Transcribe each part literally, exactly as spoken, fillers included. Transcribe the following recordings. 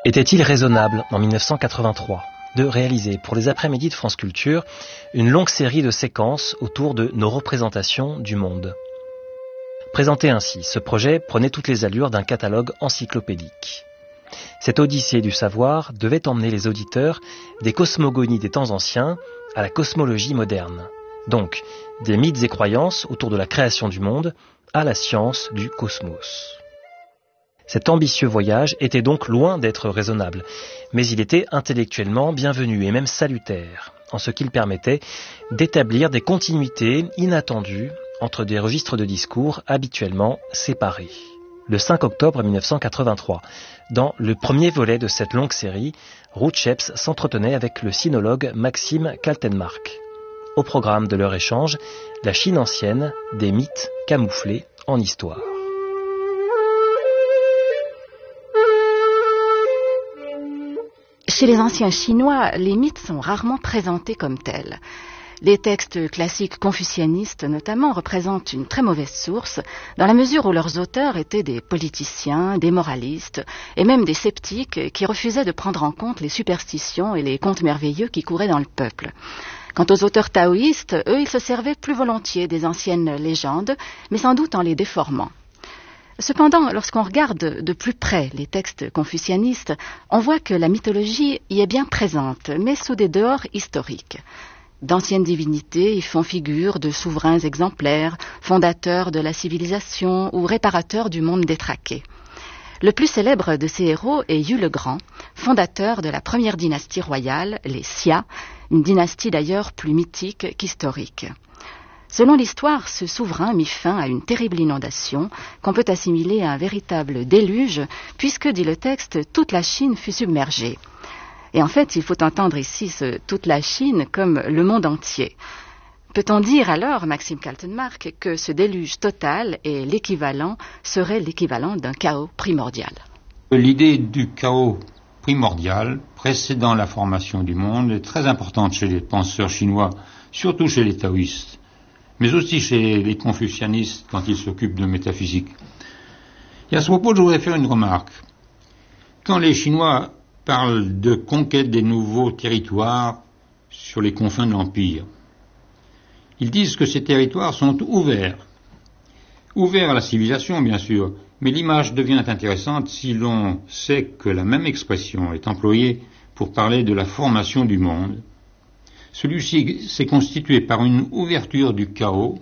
Était-il raisonnable, en mille neuf cent quatre-vingt-trois, de réaliser pour les après-midi de France Culture une longue série de séquences autour de nos représentations du monde? Présenté ainsi, ce projet prenait toutes les allures d'un catalogue encyclopédique. Cette odyssée du savoir devait emmener les auditeurs des cosmogonies des temps anciens à la cosmologie moderne, donc des mythes et croyances autour de la création du monde à la science du cosmos. Cet ambitieux voyage était donc loin d'être raisonnable, mais il était intellectuellement bienvenu et même salutaire, en ce qu'il permettait d'établir des continuités inattendues entre des registres de discours habituellement séparés. Le cinq octobre mille neuf cent quatre-vingt-trois, dans le premier volet de cette longue série, Ruth Sheps s'entretenait avec le sinologue Maxime Kaltenmark. Au programme de leur échange, la Chine ancienne, des mythes camouflés en histoire. Chez les anciens Chinois, les mythes sont rarement présentés comme tels. Les textes classiques confucianistes, notamment, représentent une très mauvaise source, dans la mesure où leurs auteurs étaient des politiciens, des moralistes, et même des sceptiques qui refusaient de prendre en compte les superstitions et les contes merveilleux qui couraient dans le peuple. Quant aux auteurs taoïstes, eux, ils se servaient plus volontiers des anciennes légendes, mais sans doute en les déformant. Cependant, lorsqu'on regarde de plus près les textes confucianistes, on voit que la mythologie y est bien présente, mais sous des dehors historiques. D'anciennes divinités y font figure de souverains exemplaires, fondateurs de la civilisation ou réparateurs du monde détraqué. Le plus célèbre de ces héros est Yu le Grand, fondateur de la première dynastie royale, les Xia, une dynastie d'ailleurs plus mythique qu'historique. Selon l'histoire, ce souverain mit fin à une terrible inondation qu'on peut assimiler à un véritable déluge, puisque, dit le texte, toute la Chine fut submergée. Et en fait, il faut entendre ici ce, toute la Chine comme le monde entier. Peut-on dire alors, Maxime Kaltenmark, que ce déluge total est l'équivalent, serait l'équivalent d'un chaos primordial? L'idée du chaos primordial, précédant la formation du monde, est très importante chez les penseurs chinois, surtout chez les taoïstes, mais aussi chez les confucianistes quand ils s'occupent de métaphysique. Et à ce propos, je voudrais faire une remarque. Quand les Chinois parle de conquête des nouveaux territoires sur les confins de l'Empire. Ils disent que ces territoires sont ouverts. Ouverts à la civilisation, bien sûr, mais l'image devient intéressante si l'on sait que la même expression est employée pour parler de la formation du monde. Celui-ci s'est constitué par une ouverture du chaos,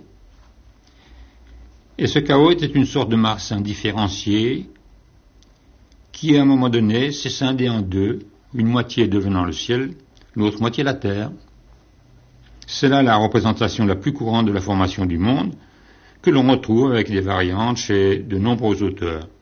et ce chaos était une sorte de masse indifférenciée, qui à un moment donné s'est scindé en deux, une moitié devenant le ciel, l'autre moitié la terre. C'est là la représentation la plus courante de la formation du monde, que l'on retrouve avec des variantes chez de nombreux auteurs.